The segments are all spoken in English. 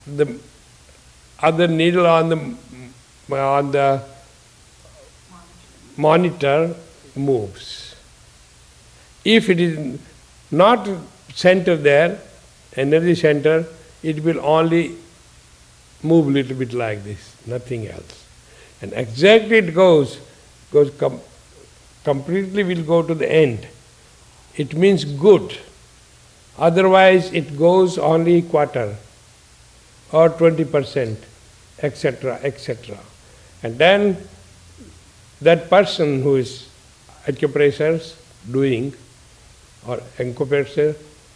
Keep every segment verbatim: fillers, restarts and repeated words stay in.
the other needle on the on the monitor moves. If it is not center there, energy center, it will only move a little bit like this, nothing else. And exactly it goes, goes com- completely will go to the end. It means good. Otherwise it goes only quarter or twenty percent, et cetera, et cetera. And then that person who is acupressure doing, or acupressure,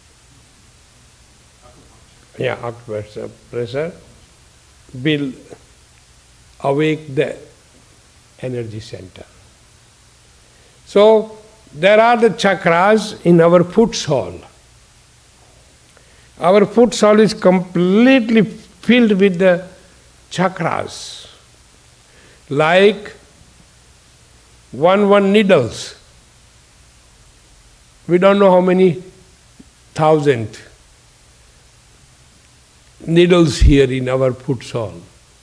yeah, acupressure, will awake the energy center. So there are the chakras in our foot sole. Our foot sole is completely filled with the chakras, like one one needles. We don't know how many thousand needles here in our foot sole.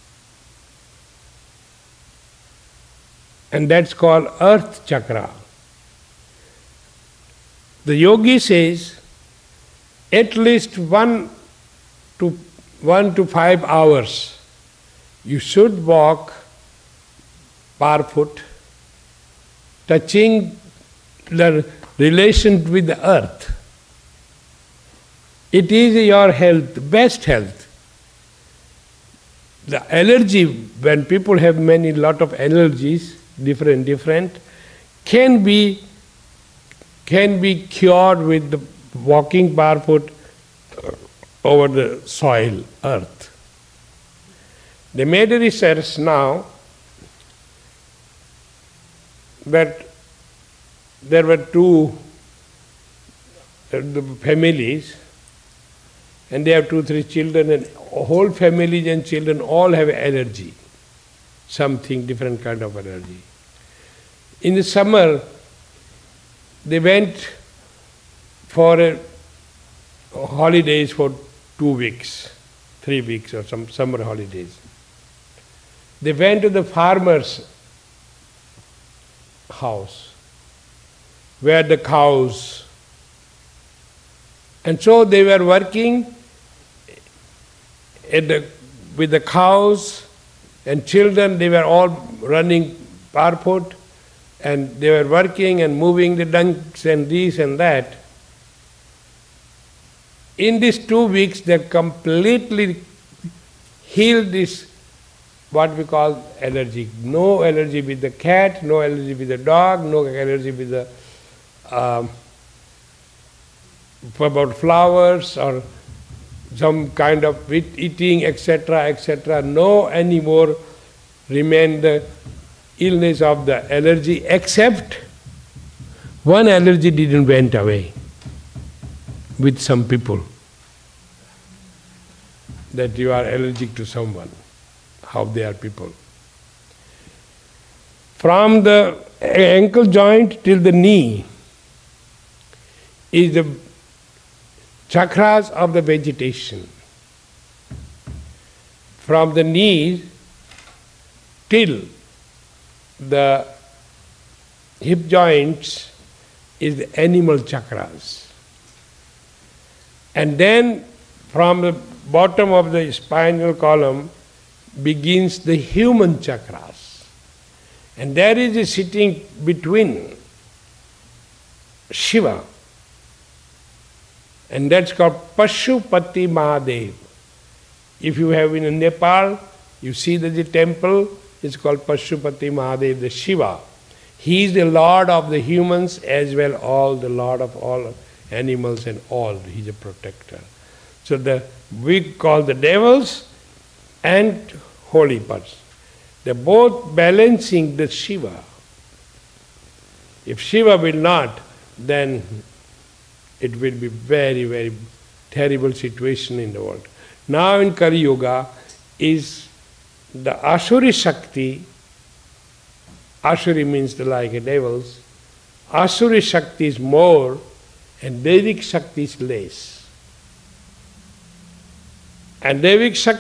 And that's called earth chakra. The yogi says at least one to one to five hours you should walk barefoot, touching the relation with the earth. It is your health, best health. The allergy, when people have many lot of allergies, different, different, can be can be cured with the walking barefoot over the soil, earth. They made a research now that there were two uh, families, and they have two, three children, and whole families and children all have allergy, something different kind of allergy. In the summer, they went for a holidays for two weeks, three weeks or some summer holidays. They went to the farmer's house, where the cows, and so they were working at the, with the cows and children. They were all running barefoot, and they were working and moving the dunks and this and that. In these two weeks, they completely healed this, what we call allergy. No allergy with the cat, no allergy with the dog, no allergy with the um, about flowers or some kind of eating, et cetera, et cetera. No anymore remain the illness of the allergy, except one allergy didn't went away with some people, that you are allergic to someone, how they are people. From the ankle joint till the knee is the chakras of the vegetation. From the knees till the hip joints is the animal chakras. And then from the bottom of the spinal column begins the human chakras. And there is a sitting between Shiva, and that's called Pashupati Mahadev. If you have in Nepal, you see that the temple is called Pashupati Mahadev, the Shiva. He is the Lord of the humans as well all the Lord of all animals and all. He is a protector. So the we call the devils and holy person. They're both balancing the Shiva. If Shiva will not, then it will be very, very terrible situation in the world. Now in Kali Yuga is the Asuri Shakti. Asuri means the like a devils. Asuri Shakti is more and Vedic Shakti is less. And Devik Shakti